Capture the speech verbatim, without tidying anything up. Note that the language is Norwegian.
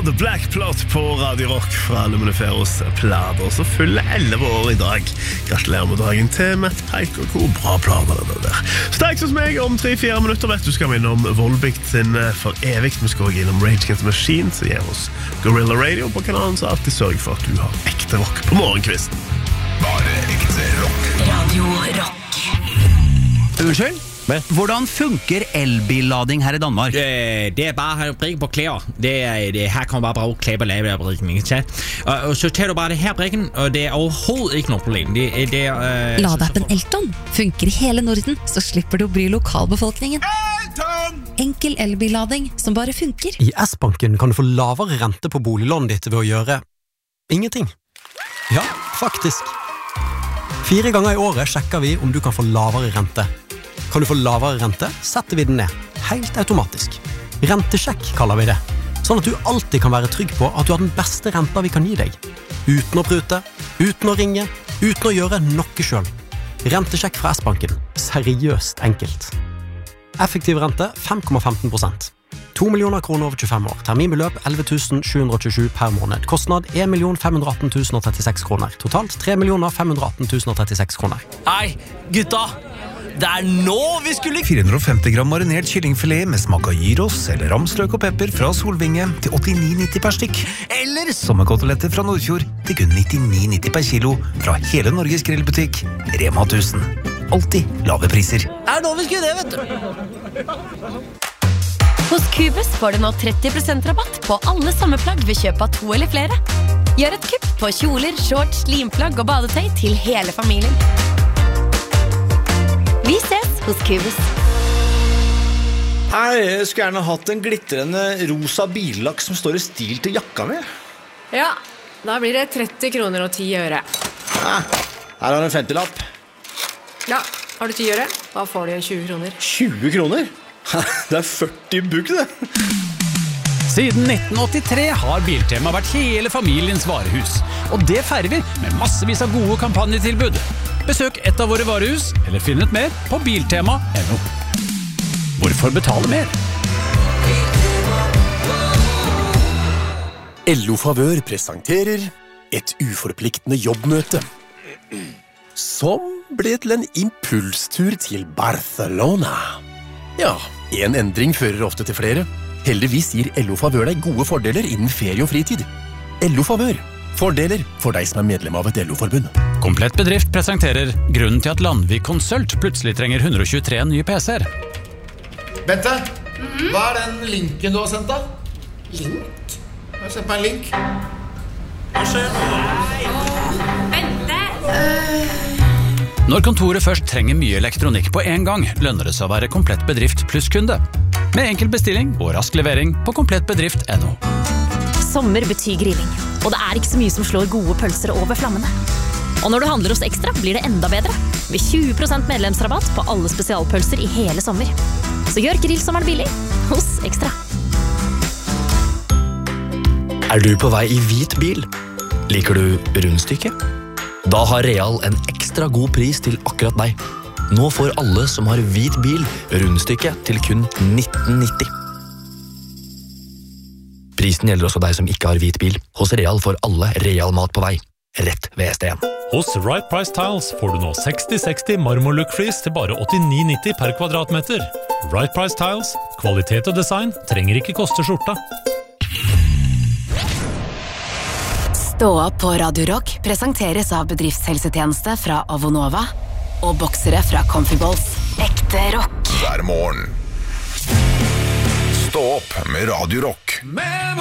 The Black Plot på Radio Rock fra Luminiferos plater. Så fyller elleve år i dag. Gratulerer med dagen til Matt Pike, og hvor bra planer det der. Straks hos meg om tre-fire minutter, vet du, skal vi innom Volbeat sin For evigt. Vi skal også innom Rage Against the Machine, så gir oss Gorilla Radio på kanalen, så alltid sørg for at du har ekte rock på morgenkvisten. Bare ekte rock. Radio Rock. Unnskyld? Hvordan funker elbillading her i Danmark? Det, det er bare at brikke på klæder. Det er, det, her kan man bare bruge klæber lave af brikken, ikke? Og, og så tager du bare det her brikken, og det er overhovedet ikke noget problem. Det, det er, øh, Ladeappen Elton funker i hele Norden, så slipper du å bry lokalbefolkningen. Enkel elbillading som bare funker. I S-banken kan du få lavere rente på boliglånet ditt ved å gjøre ingenting. Ja, faktisk. Fire ganger i året sjekker vi om du kan få lavere rente. Kan du få lavere rente, setter vi den ned. Helt automatisk. Rentesjekk kaller vi det. Sånn at du alltid kan være trygg på at du har den beste renta vi kan gi deg. Uten å prute, uten å ringe, uten å gjøre noe selv. Rentesjekk fra S-banken. Seriøst enkelt. Effektiv rente fem komma femten prosent. to millioner kroner over tjuefem år. Terminbeløp elleve tusen sju hundre tjuesju per måned. Kostnad en million fem hundre atten tusen trettiseks kroner. Totalt tre millioner fem hundre atten tusen trettiseks kroner. Hei, gutta! Det er nå vi skulle... fire hundre og femti gram marinert kyllingfilet med smak av gyros eller ramsløk og pepper fra Solvinge til åttini nitti per stykk. Eller sommerkoteletter fra Nordfjord til kun nittini nitti per kilo fra hele Norges grillbutikk Rema tusen. Alltid lave priser. Det er nå vi skulle det, vet du! Hos Cubus får du nå tretti prosent rabatt på alle sommerplagg ved kjøp av to eller flere. Gjør et kupp på kjoler, shorts, limplagg og badetøy til hele familien. Vi ses hos Cubus. Hei, jeg skulle gjerne hatt en glittrende rosa billakk som står i stil til jakka mi. Ja, da blir det tretti kroner og ti øre. Ja, her har du en femtilapp. Ja, har du ti øre? Da får du tjue kroner. tjue kroner? Det er førti bugg, det. Siden nitten åttitre har Biltema vært hele familiens varehus. Og det feirer vi med massevis av gode kampanjetilbud. Besøk et av våre varehus, eller finn ut mer på biltema punktum no. Hvorfor betale mer? L O Favør presenterer et uforpliktende jobbmøte, som ble til en impulstur til Barcelona. Ja, en endring fører ofte til flere. Heldigvis gir L O Favør deg gode fordeler innen ferie og fritid. L O Favør. Fordeler for deg som er medlem av et L O-forbund. Komplett bedrift presenterer grunnen til at Landvik Consult plutselig trenger hundre og tjuetre nye P C-er. Bente, mm-hmm. Hva er den linken du har sendt da? Link? Jeg har sendt meg en link. Hva skjer? Bente! Når kontoret først trenger mye elektronikk på en gang, lønner det seg å være komplett bedrift pluss kunde. Med enkel bestilling og rask levering på komplettbedrift punktum no. Sommer betyr grilling, og det er ikke så mye som slår gode pølser over flammene. Og når du handler hos Ekstra, blir det enda bedre. Med tjue prosent medlemsrabatt på alle spesialpølser i hele sommer. Så gjør grillsommeren billig hos Ekstra. Er du på vei i hvit bil? Liker du rundstykke? Da har Real en ekstra god pris til akkurat deg. Nå får alle som har hvit bil rundstykke til kun nitten nitti. Prisen gjelder også deg som ikke har hvit bil. Hos Real får alle Real mat på vei. Rett ved S D en. Hos Right Price Tiles får du nå seksti seksti marmor-look fleece til bare åttini nitti per kvadratmeter. Right Price Tiles, kvalitet og design trenger ikke koste skjorta. Stå opp på Radio Rock presenteres av bedriftshelsetjeneste fra Avonova og boksere fra Comfy Balls. Ekte rock. Hver morgen. Stå opp med Radio Rock. Men